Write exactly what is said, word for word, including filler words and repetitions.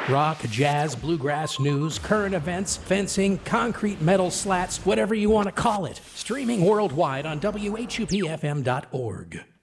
Rock, jazz, bluegrass, news, current events, fencing, concrete metal slats, whatever you want to call it. Streaming worldwide on W H U P F M dot org.